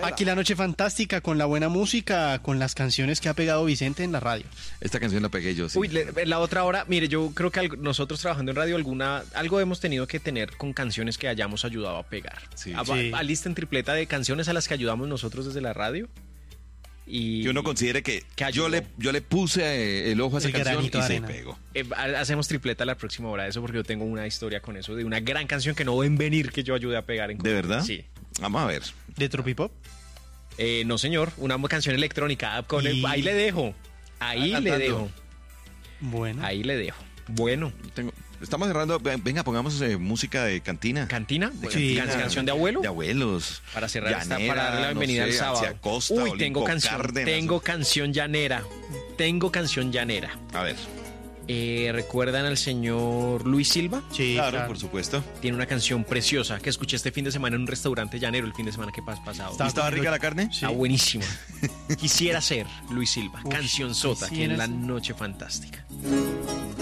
Aquí la noche fantástica, con la buena música, con las canciones que ha pegado Vicente en la radio. Esta canción la pegué yo, sí. Uy, la otra hora, mire, yo creo que nosotros trabajando en radio algo hemos tenido que tener con canciones que hayamos ayudado a pegar. Sí. Alisten tripleta de canciones a las que ayudamos nosotros desde la radio. Y que uno considere que yo le puse el ojo a esa canción y se pegó. Hacemos tripleta la próxima hora de eso, porque yo tengo una historia con eso, de una gran canción que no ven venir que yo ayude a pegar en ¿De verdad? Sí. Vamos a ver. ¿De Tropipop? No, señor, una canción electrónica. Ahí le dejo. Ahí le dejo. Bueno. Ahí le dejo. Bueno. Estamos cerrando. Venga, pongamos música de cantina. ¿Cantina? Sí. ¿Canción de abuelo? De abuelos. Para cerrar llanera, para darle la bienvenida al sábado. Acosta, uy, tengo canción llanera. Tengo canción llanera. A ver. ¿Recuerdan al señor Luis Silva? Sí, claro, por supuesto. Tiene una canción preciosa que escuché este fin de semana en un restaurante llanero, el fin de semana que pasado. ¿Estaba rica la carne? Sí. Está buenísima. Quisiera ser Luis Silva. Canción sota aquí en La Noche Fantástica.